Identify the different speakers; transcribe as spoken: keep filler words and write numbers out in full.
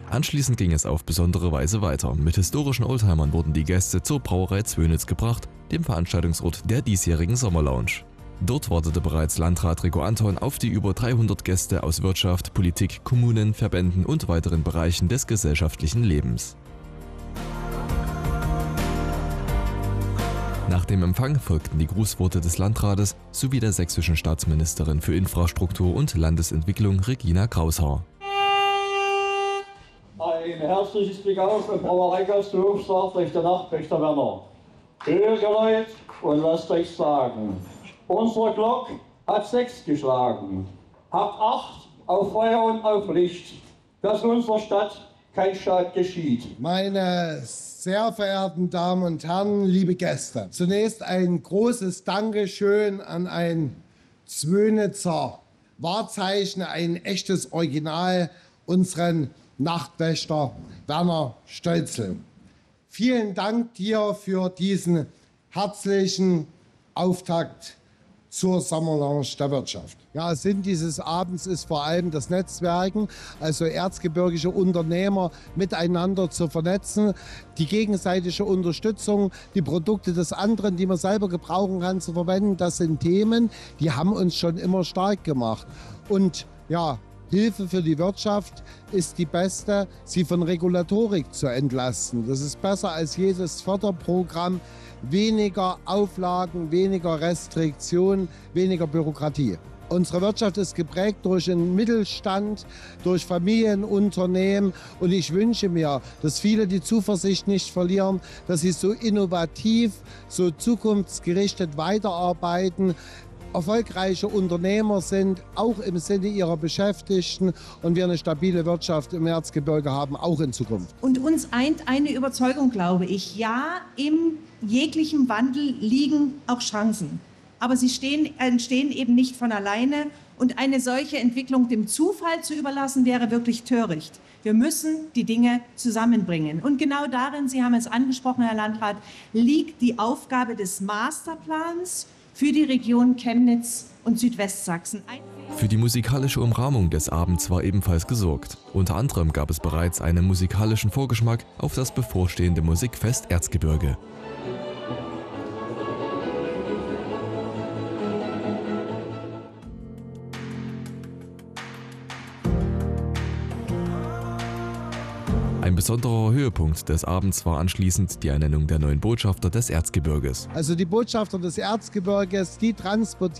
Speaker 1: Anschließend ging es auf besondere Weise weiter. Mit historischen Oldtimern wurden die Gäste zur Brauerei Zwönitz gebracht, dem Veranstaltungsort der diesjährigen Sommerlounge. Dort wartete bereits Landrat Rico Anton auf die über dreihundert Gäste aus Wirtschaft, Politik, Kommunen, Verbänden und weiteren Bereichen des gesellschaftlichen Lebens. Nach dem Empfang folgten die Grußworte des Landrates sowie der sächsischen Staatsministerin für Infrastruktur und Landesentwicklung Regina Kraushaar.
Speaker 2: Ein herzliches Glück auf im Brauereigasthof, sagt euch der Nachtwächter Werner. Hört Leute und lasst euch sagen, unsere Glock hat sechs geschlagen. Habt Acht auf Feuer und auf Licht, dass unserer Stadt kein Staat geschieht.
Speaker 3: Meine sehr verehrten Damen und Herren, liebe Gäste, zunächst ein großes Dankeschön an ein Zwönitzer Wahrzeichen, ein echtes Original, unseren Nachtwächter Werner Stölzl. Vielen Dank dir für diesen herzlichen Auftakt zur Sommerlounge der Wirtschaft. Ja, Sinn dieses Abends ist vor allem das Netzwerken, also erzgebirgische Unternehmer miteinander zu vernetzen, die gegenseitige Unterstützung, die Produkte des anderen, die man selber gebrauchen kann, zu verwenden. Das sind Themen, die haben uns schon immer stark gemacht. Und ja, Hilfe für die Wirtschaft ist die beste, sie von Regulatorik zu entlasten. Das ist besser als jedes Förderprogramm. Weniger Auflagen, weniger Restriktionen, weniger Bürokratie. Unsere Wirtschaft ist geprägt durch den Mittelstand, durch Familienunternehmen und ich wünsche mir, dass viele die Zuversicht nicht verlieren, dass sie so innovativ, so zukunftsgerichtet weiterarbeiten, erfolgreiche Unternehmer sind, auch im Sinne ihrer Beschäftigten und wir eine stabile Wirtschaft im Erzgebirge haben, auch in Zukunft.
Speaker 4: Und uns eint eine Überzeugung, glaube ich. Ja, im jeglichen Wandel liegen auch Chancen. Aber sie stehen, entstehen eben nicht von alleine. Und eine solche Entwicklung dem Zufall zu überlassen, wäre wirklich töricht. Wir müssen die Dinge zusammenbringen. Und genau darin, Sie haben es angesprochen, Herr Landrat, liegt die Aufgabe des Masterplans für die Region Chemnitz und Südwestsachsen.
Speaker 1: Für die musikalische Umrahmung des Abends war ebenfalls gesorgt. Unter anderem gab es bereits einen musikalischen Vorgeschmack auf das bevorstehende Musikfest Erzgebirge. Ein besonderer Höhepunkt des Abends war anschließend die Ernennung der neuen Botschafter des Erzgebirges.
Speaker 3: Also die Botschafter des Erzgebirges, die transportieren